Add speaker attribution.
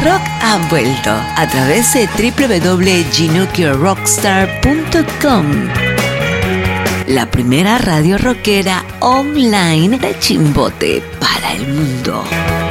Speaker 1: rock ha vuelto a través de www.ginokirorockstar.com, la primera radio rockera online de Chimbote para el mundo.